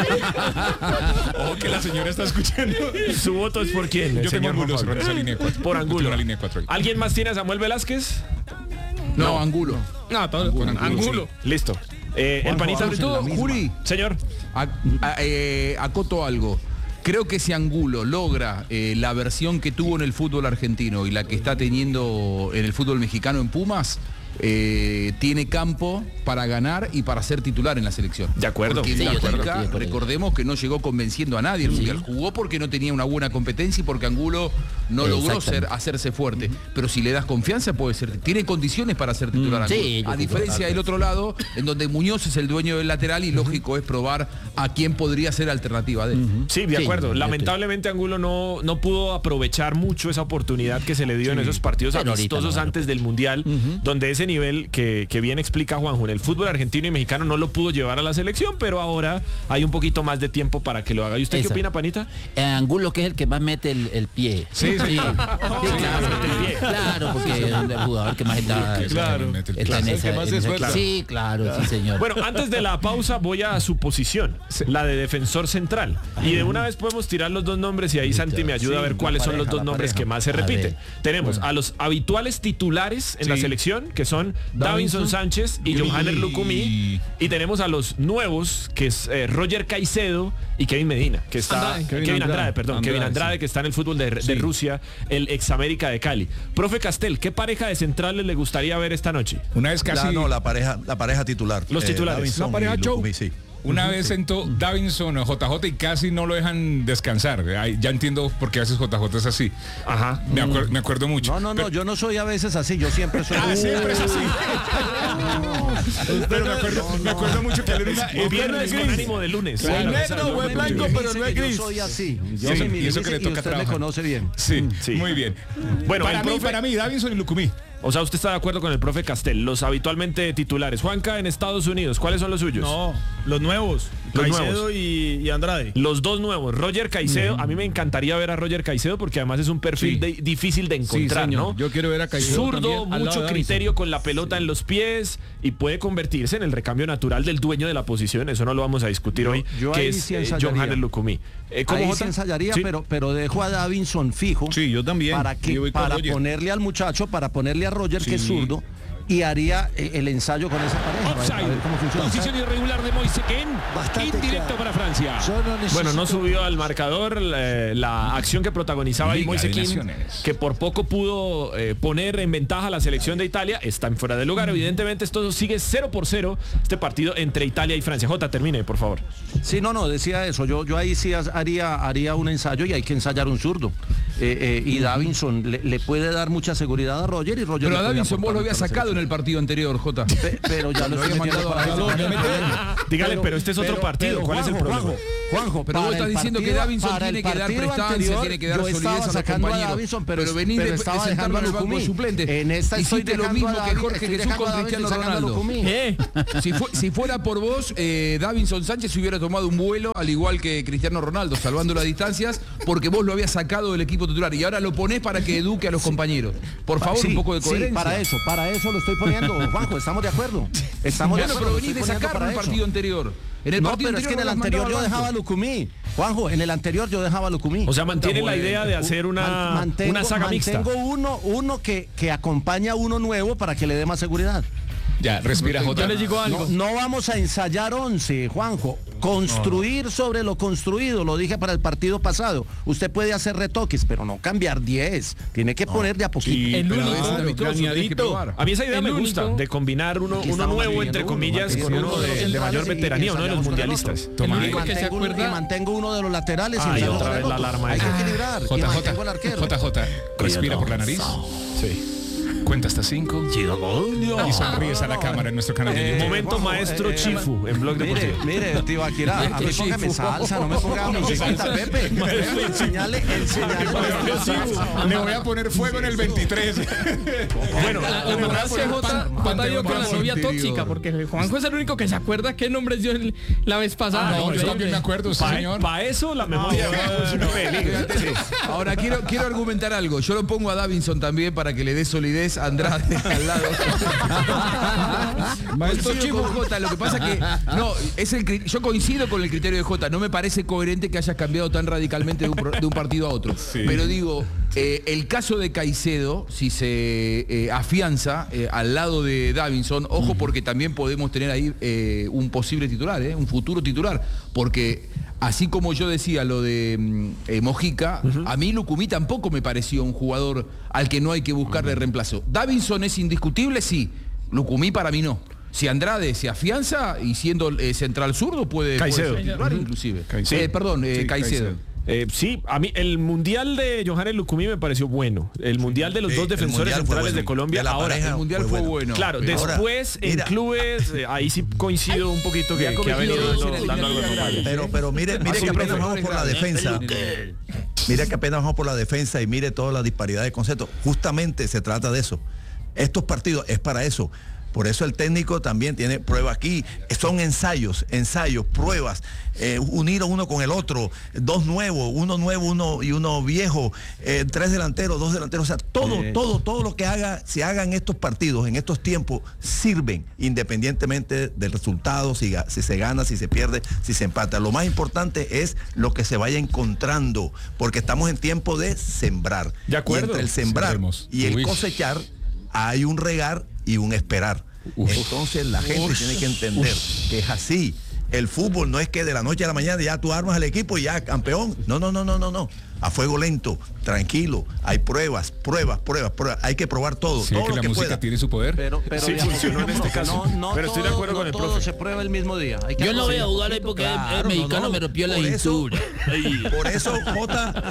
Que la señora está escuchando. ¿Su voto es por quién? Yo tengo Angulo sobre esa línea 4. Por Angulo. ¿Alguien más tiene a Samuel Velázquez? No, Angulo. No, todo Angulo. Sí. Listo. El panita. Sobre todo, Juri. Señor. Acoto algo. Creo que si Angulo logra la versión que tuvo en el fútbol argentino y la que está teniendo en el fútbol mexicano en Pumas, tiene campo para ganar y para ser titular en la selección. De acuerdo. Porque en África, recordemos que no llegó convenciendo a nadie el Mundial. Jugó porque no tenía una buena competencia y porque Angulo no logró hacerse fuerte. Pero si le das confianza puede ser. Tiene condiciones para ser titular. A diferencia del otro lado, en donde Muñoz es el dueño del lateral y lógico es probar a quién podría ser alternativa de él. Sí, de acuerdo. Lamentablemente Angulo no pudo aprovechar mucho esa oportunidad que se le dio en esos partidos amistosos antes del Mundial, donde ese nivel que bien explica Juanjo, en el fútbol argentino y mexicano no lo pudo llevar a la selección, pero ahora hay un poquito más de tiempo para que lo haga. ¿Y usted qué opina, Panita? Angulo, que es el que más mete el pie. Sí. Claro, porque es el jugador que más está en esa. Sí, claro, sí, señor. Bueno, antes de la pausa voy a su posición, la de defensor central. Y de una vez podemos tirar los dos nombres y ahí Santi me ayuda a ver cuáles son los dos nombres que más se repiten. Tenemos a los habituales titulares en la selección, que son Davinson Sánchez y Johanner Lucumí, y tenemos a los nuevos, que es Roger Caicedo y Kevin Medina, que está Kevin Andrade, que está en el fútbol de Rusia, el ex América de Cali. Profe Castel, ¿qué pareja de centrales le gustaría ver esta noche? Una vez casi la pareja titular. Los titulares. La pareja Lucumí, sí. Una vez sentó Davinson o JJ y casi no lo dejan descansar. Ya entiendo por qué a veces JJ es así. Ajá. Me acuerdo mucho. No, yo no soy a veces así, yo siempre soy. Siempre es así. Pero me acuerdo mucho que él era viernes con ánimo de lunes. No es blanco, pero no es gris. Yo soy así. Y eso que le toca usted me conoce bien. Sí, muy bien. Bueno, para mí, Davinson y Lucumí. O sea, usted está de acuerdo con el profe Castel, los habitualmente titulares. Juanca, en Estados Unidos, ¿cuáles son los suyos? No, los nuevos, Caicedo y Andrade. Los dos nuevos, Roger Caicedo. A mí me encantaría ver a Roger Caicedo porque además es un perfil difícil de encontrar, ¿no? Yo quiero ver a Caicedo zurdo, también, mucho criterio con la pelota en los pies y puede convertirse en el recambio natural del dueño de la posición. Eso no lo vamos a discutir hoy, que es Johannes Lucumí. Ahí sí ensayaría, pero dejo a Davinson fijo. Sí, yo también. Para ponerle al muchacho, para ponerle a Roger, que es zurdo, y haría el ensayo con esa pareja. A ver cómo funciona. Posición irregular de Moise Kean. Indirecto para Francia. Bueno, no subió al marcador la acción que protagonizaba ahí Moise Kean, que por poco pudo poner en ventaja a la selección de Italia. Está en fuera de lugar. Evidentemente esto sigue 0-0 este partido entre Italia y Francia. Jota, termine, por favor. Sí, no, decía eso. Yo ahí sí haría un ensayo y hay que ensayar un zurdo. Y Davinson le puede dar mucha seguridad a Roger y Roger. Pero a Davinson vos lo habías sacado en el partido anterior, Jota. Pero ya lo había mandado a dígale, pero este es otro partido. ¿Cuál es el problema? Juanjo, pero vos estás diciendo que Davinson tiene que dar prestancia, tiene que dar solidez a los compañeros. Pero venís de sentarlo en el banco de suplentes. Hiciste lo mismo que Jorge Jesús con Cristiano Ronaldo. Si fuera por vos, Davinson Sánchez hubiera tomado un vuelo al igual que Cristiano Ronaldo, salvando las distancias, porque vos lo habías sacado del equipo titular y ahora lo ponés para que eduque a los compañeros. Por favor, un poco de coherencia. Sí, para eso lo estoy poniendo, Juanjo, estamos de acuerdo. Pero venís de sacarlo en el partido anterior. En el partido anterior, es que en el anterior yo dejaba a Lucumí. Juanjo, en el anterior yo dejaba a Lucumí. O sea, mantiene la idea de hacer una saga mixta. Tengo uno que acompaña a uno nuevo para que le dé más seguridad. Ya, respira, Jota. Yo les digo algo. No vamos a ensayar 11, Juanjo. Construir sobre lo construido, lo dije para el partido pasado. Usted puede hacer retoques, pero no cambiar 10. Tiene que poner de a poquito. A mí esa idea me gusta, de combinar uno nuevo, entre comillas, con uno de mayor veteranía, uno de los mundialistas. Y mantengo uno de los laterales. Y otra vez la alarma. Hay que equilibrar. JJ, respira por la nariz. Sí. Cuenta hasta 5 y sonríes a la cámara en nuestro canal de YouTube. Momento maestro Chifu en Blog Deportivo. Mire, tío Akira, a mí póngame salsa, no me ponga musiquita, Pepe. Enseñale. Le voy a poner fuego en el 23. Bueno, la verdad es que Jota dio con la novia tóxica, porque Juanjo es el único que se acuerda qué nombres dio la vez pasada. No, yo también me acuerdo, señor. Para eso la memoria es un peligro. Ahora quiero argumentar algo. Yo lo pongo a Davinson también para que le dé solidez a Andrade al lado. Maestro Chivo Jota, lo que pasa que yo coincido con el criterio de Jota. No me parece coherente que hayas cambiado tan radicalmente de un partido a otro. Sí. Pero digo, el caso de Caicedo, si se afianza al lado de Davinson, ojo, porque también podemos tener ahí un posible titular, un futuro titular, porque así como yo decía lo de Mojica, a mí Lucumí tampoco me pareció un jugador al que no hay que buscarle reemplazo. Davinson es indiscutible, sí. Lucumí para mí no. Si Andrade se afianza y siendo central zurdo puede ser titular inclusive. Caicedo. Sí, a mí el mundial de Johannes Lucumí me pareció bueno. El mundial de los dos defensores centrales de Colombia. Ahora el mundial fue bueno. Claro, después en clubes, ahí sí coincido un poquito que ha venido dando algo de pero mire que apenas vamos por la defensa. Mire que apenas vamos por la defensa y mire toda la disparidad de conceptos. Justamente se trata de eso. Estos partidos es para eso. Por eso el técnico también tiene prueba aquí. Son ensayos, pruebas, unir uno con el otro, dos nuevos, uno y uno viejo, 3 delanteros, 2 delanteros. O sea, todo lo que se haga en estos partidos, en estos tiempos, sirven independientemente del resultado, si se gana, si se pierde, si se empata. Lo más importante es lo que se vaya encontrando, porque estamos en tiempo de sembrar. De acuerdo. Y entre el sembrar y el cosechar hay un regar y un esperar. Entonces la gente tiene que entender que es así. El fútbol no es que de la noche a la mañana ya tú armas al equipo y ya campeón. No. A fuego lento, tranquilo. Hay pruebas. Hay que probar todo. Sí, todo que lo la que música pueda. tiene su poder. Pero sí funcionó en este caso. Pero estoy de acuerdo con el profe. Todo se prueba el mismo día. Yo no voy a jugar ahí porque el mexicano me rompió la cintura. Por eso, Jota,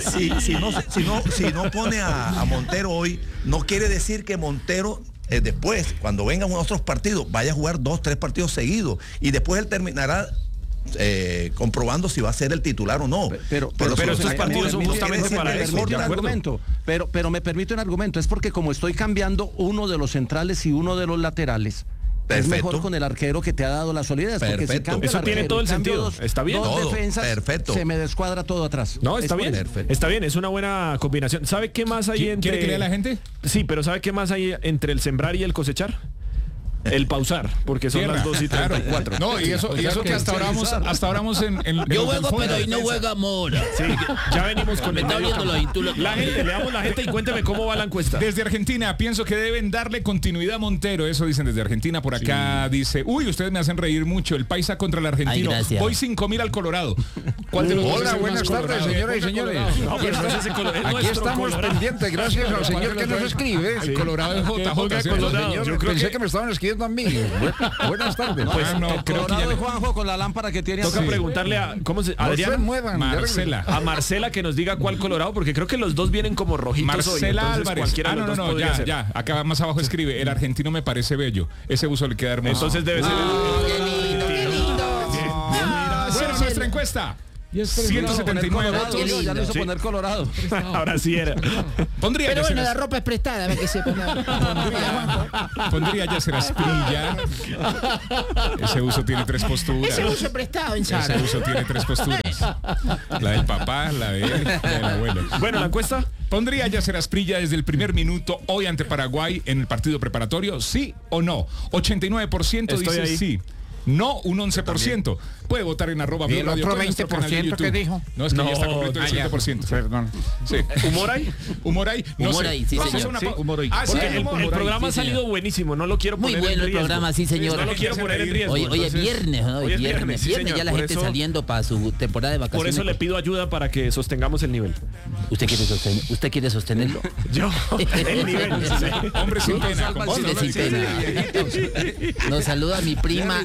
si no pone a Montero hoy, no quiere decir que Montero después, cuando vengan otros partidos, vaya a jugar 2, 3 partidos seguidos y después él terminará comprobando si va a ser el titular o no. Pero estos partidos son justamente para eso. Pero me permite un argumento. Es porque como estoy cambiando uno de los centrales y uno de los laterales, es mejor con el arquero que te ha dado la solidez. Porque si cambio eso tiene todo el sentido. Está bien. Dos defensas, se me descuadra todo atrás. No, está bien. Perfecto. Está bien, es una buena combinación. ¿Sabe qué más hay entre... ¿Quiere que lea la gente? Sí, pero ¿sabe qué más hay entre el sembrar y el cosechar? El pausar, porque son las 2:34. No, y eso que hasta ahora vamos en yo juego, pero hoy no juega Mora. Sí, ya venimos con el la gente, leamos la gente y cuénteme cómo va la encuesta. Desde Argentina, pienso que deben darle continuidad a Montero. Eso dicen desde Argentina. Por acá dice, ustedes me hacen reír mucho. El Paisa contra el argentino. Voy 5.000 al Colorado. ¿Cuál de los dos? Hola, buenas tardes, señoras y señores. Aquí estamos pendientes, gracias al señor que nos escribe. El Colorado es JJ. Yo pensé que me estaban escribiendo a mí. Buenas tardes. Pues Colorado de Juanjo con la lámpara que tiene. Toca preguntarle a Marcela. A Marcela que nos diga cuál Colorado, porque creo que los dos vienen como rojitos. Marcela Álvarez. Ya. Acá más abajo escribe, el argentino me parece bello. Ese buzo le queda hermoso. Entonces debe ser qué lindo. Bueno, nuestra encuesta. 179 votos. Ya lo hizo poner Colorado. Ahora sí era. Pero bueno, la ropa es prestada, que se pondría Yasser Asprilla. Ese uso tiene 3 posturas. Ese uso prestado en Sara. Ese uso tiene 3 posturas. La del papá, la de él, la del abuelo. Bueno, la encuesta. ¿Pondría Yasser Asprilla desde el primer minuto hoy ante Paraguay en el partido preparatorio? ¿Sí o no? 89% dice ahí. Sí. No, un 11%. Puede votar en @. ¿Y el otro 20% que dijo? No, es que ya está completo el 7%. Perdón. Sí. ¿Humor hay? ¿Humor hay? No sé. Sí, Vamos señor. a una Humor hay. El programa ha salido buenísimo, no lo quiero poner en riesgo. Muy bueno el programa, sí, señor. No lo quiero poner en riesgo. Hoy es viernes, ¿no? Hoy es viernes, ya la gente saliendo para su temporada de vacaciones. Por eso le pido ayuda para que sostengamos el nivel. ¿Usted quiere sostenerlo? Yo. El nivel. Hombre sin pena. Hombre sin pena. Nos saluda mi prima.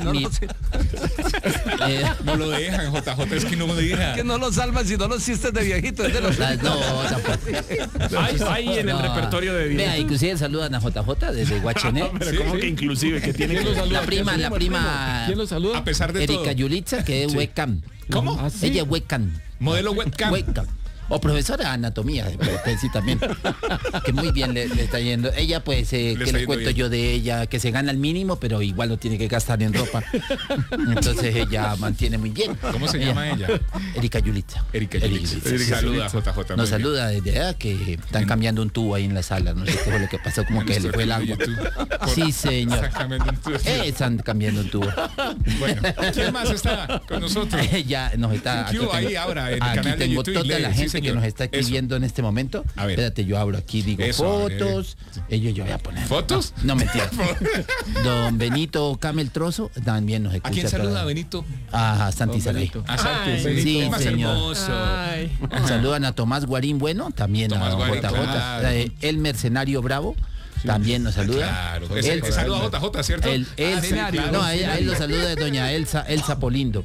No lo dejan, JJ, es que no me dejan. Que no lo salvan sino los chistes de viejitos. No, tampoco. Hay en el repertorio de viejitos. Vea, inclusive saludan a JJ desde Guachené. Pero ¿cómo que inclusive? Que tiene la prima. ¿Quién lo saluda? A pesar de todo. Erika Yulitza, que es webcam. ¿Cómo? Ella es webcam. Modelo webcam. O profesora de anatomía, sí también. Que muy bien le está yendo. Ella, pues, que le cuento bien. Yo de ella, que se gana el mínimo, pero igual lo tiene que gastar en ropa. Entonces ella mantiene muy bien. ¿Cómo se llama ella? Erika Yulitza. Erika Saluda, JJ. Nos saluda desde que están cambiando un tubo ahí en la sala. No sé qué fue lo que pasó, como que le fue el agua. Sí, señor. Están cambiando un tubo. Bueno, ¿quién más está con nosotros? Ya nos está. Ahí ahora en el canal de YouTube. Toda la gente que nos está escribiendo en este momento. Espérate, yo abro aquí, digo fotos. Yo voy a poner. ¿Fotos? No, mentira. Don Benito Camel Trozo también nos escucha. ¿A quién saluda, Benito? A Santi Saray. A Santi. Sí, más señor. Hermoso. Saludan a Tomás Guarín Bueno, también Tomás a Guarín, JJ. Claro. El Mercenario Bravo. También nos saluda. Claro. Saluda a JJ, ¿cierto? No, a él lo saluda doña Elsa Polindo.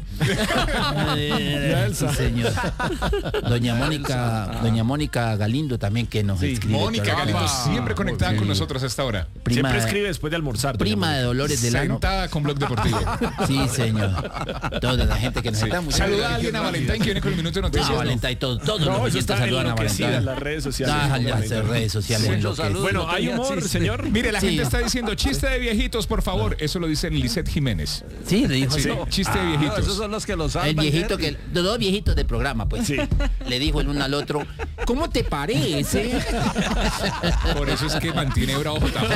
Sí, señor. Doña Mónica Galindo también, que nos escribe. Mónica Galindo, siempre conectada con nosotros a esta hora. Siempre escribe después de almorzar. Prima de Dolores Delano. Sentada con Blog Deportivo. Sí, señor. Toda la gente que nos está. Saluda a alguien a Valentín, que viene con el minuto de noticias. No, Valentín, todos los oyentes saludan a Valentín. En las redes sociales. Las redes sociales. Bueno, hay humor, señor. Mire, la gente está diciendo chiste de viejitos, por favor. Eso lo dice Lisette Jiménez. Sí, le dijo. Chiste de viejitos. Esos son los que lo saben. El viejito los dos viejitos del programa, pues. Sí. Le dijo el uno al otro, ¿cómo te parece? Por eso es que mantiene bravo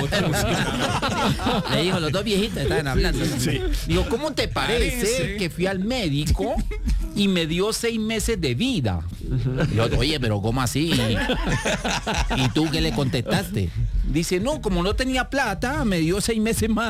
JJ. Le dijo, los dos viejitos estaban hablando. Sí. Digo, ¿cómo te parece que fui al médico y me dio 6 meses de vida? Y yo, oye, pero ¿cómo así? ¿Y tú qué le contestaste? Dice, no, como no tenía plata, me dio 6 meses más.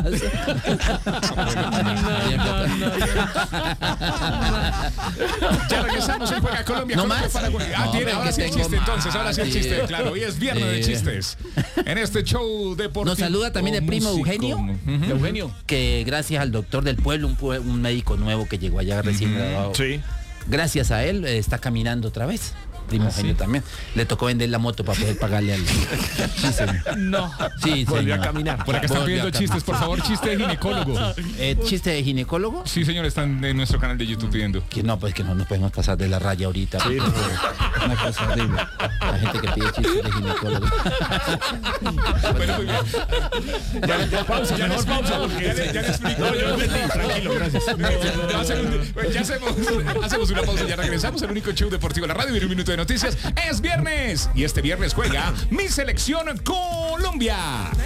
Ya regresamos en Juega Colombia. ¿No más? Ahora sí el chiste, entonces. Ahora sí el chiste. Claro, hoy es viernes de chistes. En este show deportivo. Nos saluda también el primo Eugenio. Eugenio. Que gracias al doctor del pueblo, un médico nuevo que llegó allá recién graduado. Sí. Gracias a él está caminando otra vez. primogénito también. Le tocó vender la moto para poder pagarle al... Sí, señor. No. Sí, volvió a caminar. Por acá están pidiendo chistes, por favor, chiste de ginecólogo. ¿Chiste de ginecólogo? Sí, señor, están en nuestro canal de YouTube pidiendo. Que no, pues que no nos podemos pasar de la raya ahorita. Sí, una cosa horrible. La gente que pide chistes de ginecólogo. Bueno, muy bien. Ya pausa, mejor pausa, porque ya le explico. No, yo entendí, tranquilo, gracias. Ya hacemos una pausa y ya regresamos al único show deportivo de la radio y un minuto de noticias. Es viernes y este viernes juega mi selección Colombia.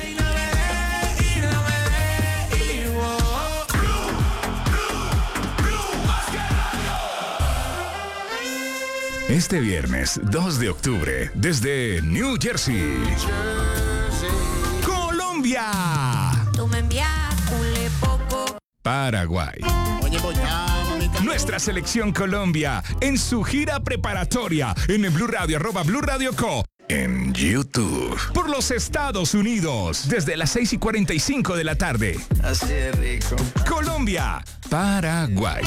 Este viernes 2 de octubre, desde New Jersey, Colombia, Paraguay. Nuestra selección Colombia en su gira preparatoria en el Blue Radio, @Blue Radio Co. En YouTube. Por los Estados Unidos, desde las 6:45 de la tarde. Así de rico. Colombia, Paraguay.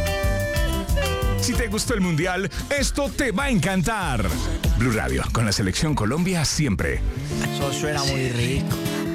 Si te gustó el Mundial, esto te va a encantar. Blue Radio, con la selección Colombia siempre. Eso suena muy rico.